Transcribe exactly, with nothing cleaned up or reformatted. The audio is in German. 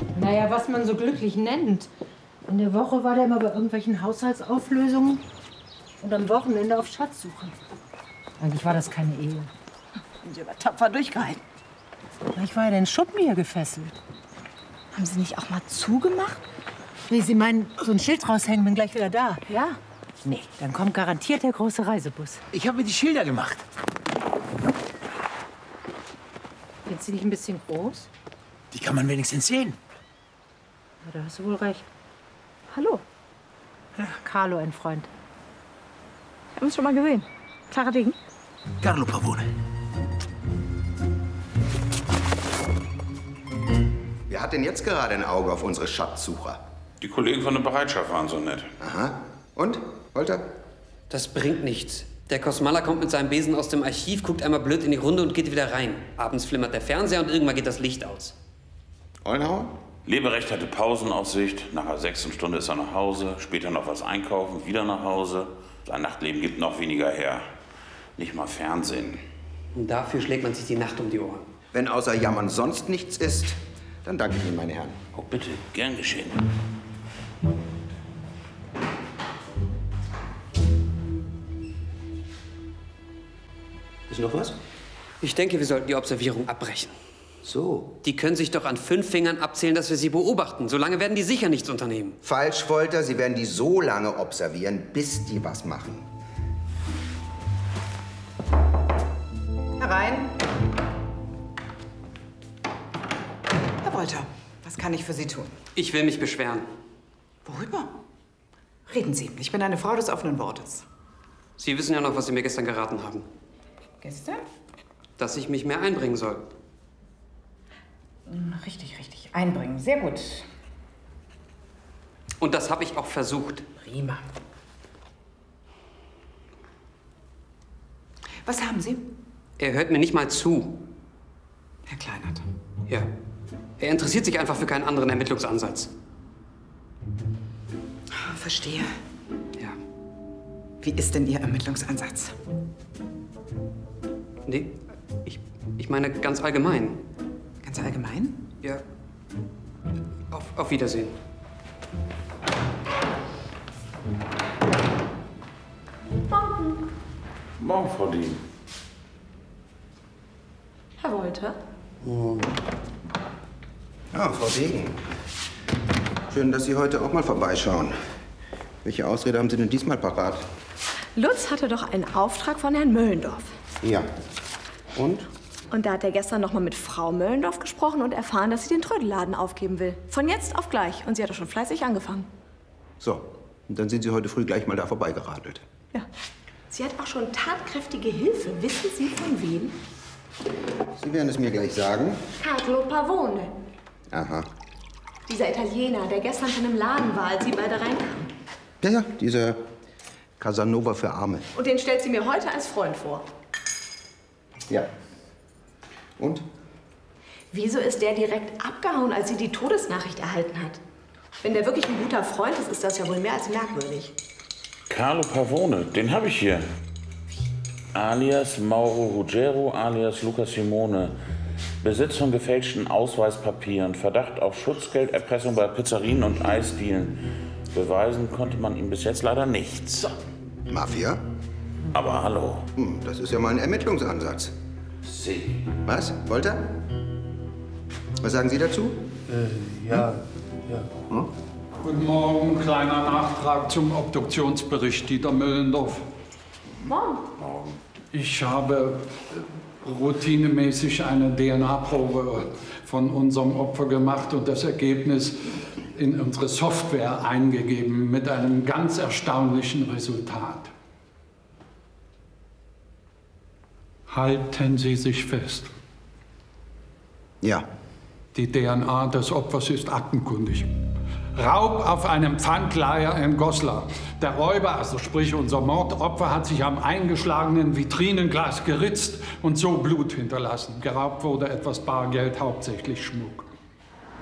Naja, was man so glücklich nennt. In der Woche war der immer bei irgendwelchen Haushaltsauflösungen und am Wochenende auf Schatzsuche. Eigentlich war das keine Ehe. Haben Sie aber tapfer durchgehalten. Ich war ja den Schuppen hier gefesselt. Haben Sie nicht auch mal zugemacht? Wie Sie meinen, so ein Schild raushängen, bin gleich wieder da. Ja. Nee, dann kommt garantiert der große Reisebus. Ich habe mir die Schilder gemacht. Findest du dich ein bisschen groß? Die kann man wenigstens sehen. Ja, da hast du wohl recht. Hallo. Ja, Carlo, ein Freund. Wir haben uns schon mal gesehen. Clara Degen. Carlo Pavone. Wer hat denn jetzt gerade ein Auge auf unsere Schatzsucher? Die Kollegen von der Bereitschaft waren so nett. Aha. Und? Holter? Das bringt nichts. Der Kosmaler kommt mit seinem Besen aus dem Archiv, guckt einmal blöd in die Runde und geht wieder rein. Abends flimmert der Fernseher und irgendwann geht das Licht aus. Ollenhauer? Leberecht hatte Pausenaufsicht. Nach der sechsten Stunde ist er nach Hause. Später noch was einkaufen, wieder nach Hause. Sein Nachtleben gibt noch weniger her. Nicht mal Fernsehen. Und dafür schlägt man sich die Nacht um die Ohren. Wenn außer Jammern sonst nichts ist, dann danke ich Ihnen, meine Herren. Oh, bitte. Gern geschehen. Ist noch was? Ich denke, wir sollten die Observierung abbrechen. So. Die können sich doch an fünf Fingern abzählen, dass wir sie beobachten. Solange werden die sicher nichts unternehmen. Falsch, Wolter. Sie werden die so lange observieren, bis die was machen. Herein. Herr Wolter, was kann ich für Sie tun? Ich will mich beschweren. Worüber? Reden Sie. Ich bin eine Frau des offenen Wortes. Sie wissen ja noch, was Sie mir gestern geraten haben. Gestern? Dass ich mich mehr einbringen soll. Richtig, richtig. Einbringen. Sehr gut. Und das habe ich auch versucht. Prima. Was haben Sie? Er hört mir nicht mal zu. Herr Kleinert. Ja. Er interessiert sich einfach für keinen anderen Ermittlungsansatz. Verstehe. Ja. Wie ist denn Ihr Ermittlungsansatz? Nee, ich, ich meine ganz allgemein. Ganz allgemein? Ja. Auf, auf Wiedersehen. Morgen. Morgen, Frau Dien. Herr Wolter? Ja, Frau Degen. Schön, dass Sie heute auch mal vorbeischauen. Welche Ausrede haben Sie denn diesmal parat? Lutz hatte doch einen Auftrag von Herrn Möllendorf. Ja. Und? Und da hat er gestern noch mal mit Frau Möllendorf gesprochen und erfahren, dass sie den Trödelladen aufgeben will. Von jetzt auf gleich. Und sie hat doch schon fleißig angefangen. So. Und dann sind Sie heute früh gleich mal da vorbeigeradelt. Ja. Sie hat auch schon tatkräftige Hilfe. Wissen Sie von wem? Sie werden es mir gleich sagen. Carlo Pavone. Aha. Dieser Italiener, der gestern schon im Laden war, als Sie beide reinkamen. Ja, ja, dieser Casanova für Arme. Und den stellt sie mir heute als Freund vor. Ja. Und? Wieso ist der direkt abgehauen, als sie die Todesnachricht erhalten hat? Wenn der wirklich ein guter Freund ist, ist das ja wohl mehr als merkwürdig. Carlo Pavone, den habe ich hier. Alias Mauro Ruggero, alias Luca Simone. Besitz von gefälschten Ausweispapieren, Verdacht auf Schutzgeld, Erpressung bei Pizzerien und Eisdielen. Beweisen konnte man ihm bis jetzt leider nichts. Mafia? Aber hallo. Hm, das ist ja mal ein Ermittlungsansatz. Sie. Was? Wolter? Was sagen Sie dazu? Äh, ja, ja. Hm? Guten Morgen, kleiner Nachtrag zum Obduktionsbericht Dieter Möllendorf. Morgen. Morgen. Ich habe routinemäßig eine D N A-Probe von unserem Opfer gemacht und das Ergebnis in unsere Software eingegeben mit einem ganz erstaunlichen Resultat. Halten Sie sich fest. Ja. Die D N A des Opfers ist aktenkundig. Raub auf einem Pfandleiher in Goslar. Der Räuber, also sprich unser Mordopfer, hat sich am eingeschlagenen Vitrinenglas geritzt und so Blut hinterlassen. Geraubt wurde etwas Bargeld, hauptsächlich Schmuck.